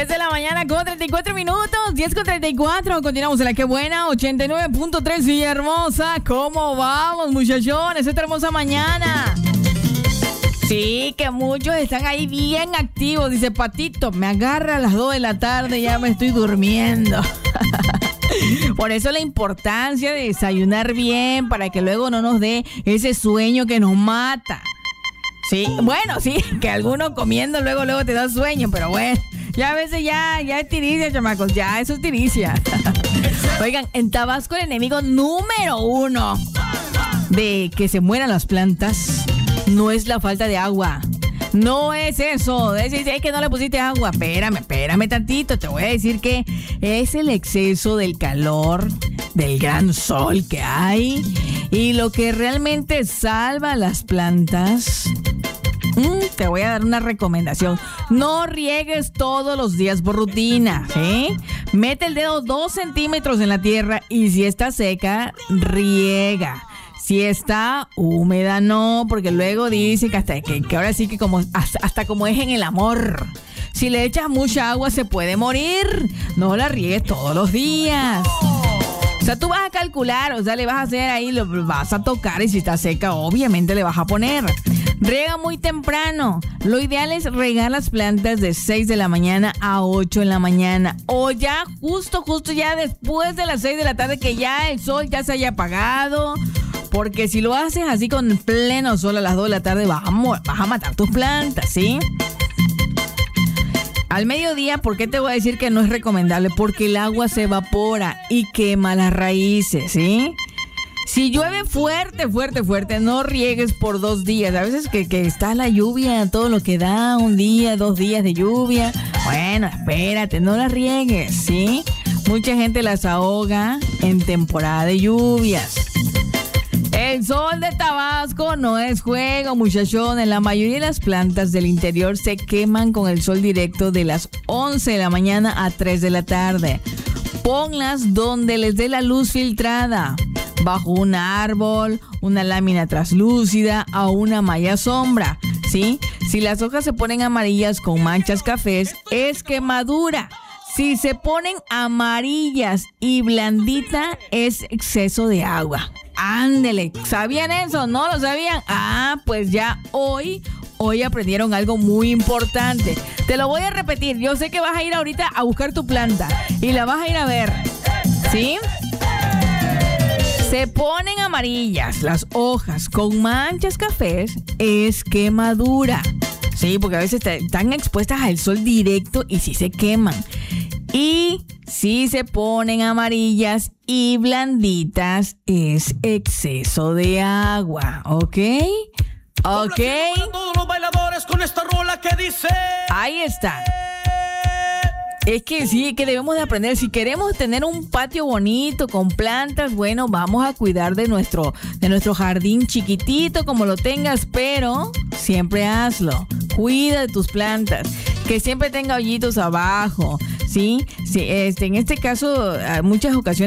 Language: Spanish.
10 de la mañana con 34 minutos, 10 con 34. Continuamos en la que buena, 89.3 Villahermosa. ¿Cómo vamos, muchachones, esta hermosa mañana? Sí, que muchos están ahí bien activos. Dice Patito, me agarra a las 2 de la tarde y ya me estoy durmiendo. Por eso la importancia de desayunar bien, para que luego no nos dé ese sueño que nos mata. Sí, bueno, sí, que alguno comiendo luego te da sueño, pero bueno, ya a veces ya es tiricia, chamacos, ya eso es tiricia. Oigan, en Tabasco el enemigo número 1 de que se mueran las plantas no es la falta de agua. No es eso. Es que no le pusiste agua. Espérame tantito. Te voy a decir que es el exceso del calor, del gran sol que hay. Y lo que realmente salva a las plantas. Te voy a dar una recomendación. No riegues todos los días por rutina, ¿sí? Mete el dedo 2 centímetros en la tierra y si está seca, riega. Si está húmeda, no, porque luego dice que ahora sí que hasta como es en el amor. Si le echas mucha agua se puede morir. No la riegues todos los días. O sea, tú vas a calcular, o sea, le vas a hacer ahí, lo vas a tocar y si está seca, obviamente le vas a poner. Riega muy temprano. Lo ideal es regar las plantas de 6 de la mañana a 8 de la mañana. O ya justo ya después de las 6 de la tarde, que ya el sol ya se haya apagado. Porque si lo haces así con pleno sol a las 2 de la tarde, vas a matar tus plantas, ¿sí? Al mediodía, ¿por qué te voy a decir que no es recomendable? Porque el agua se evapora y quema las raíces, ¿sí? Si llueve fuerte, no riegues por 2 días. A veces que está la lluvia, todo lo que da, 1 día, 2 días de lluvia. Bueno, espérate, no la riegues, ¿sí? Mucha gente las ahoga en temporada de lluvias. El sol de Tabasco no es juego, muchachones. La mayoría de las plantas del interior se queman con el sol directo de las 11 de la mañana a 3 de la tarde. Ponlas donde les dé la luz filtrada, bajo un árbol, una lámina translúcida o una malla sombra, ¿sí? Si las hojas se ponen amarillas con manchas cafés, es quemadura. Si se ponen amarillas y blandita, es exceso de agua. Ándele, ¿sabían eso? ¿No lo sabían? Pues ya hoy aprendieron algo muy importante. Te lo voy a repetir. Yo sé que vas a ir ahorita a buscar tu planta y la vas a ir a ver, ¿sí? Se ponen amarillas las hojas con manchas cafés, es quemadura. Sí, porque a veces están expuestas al sol directo y sí se queman. Y si se ponen amarillas y blanditas, es exceso de agua, ¿ok? ¿Ok? Todos los bailadores con esta rola que dice... Ahí está. Es que sí, que debemos de aprender. Si queremos tener un patio bonito con plantas, bueno, vamos a cuidar de nuestro jardín chiquitito como lo tengas, pero siempre hazlo. Cuida de tus plantas, que siempre tenga hoyitos abajo, ¿sí? Sí, en este caso, muchas ocasiones